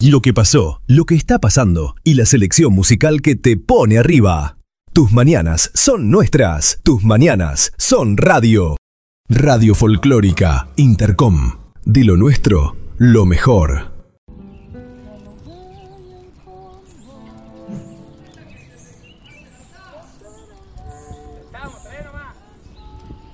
lo que pasó, lo que está pasando y la selección musical que te pone arriba. Tus mañanas son nuestras, tus mañanas son radio. Radio Folclórica Intercom. De lo nuestro, lo mejor.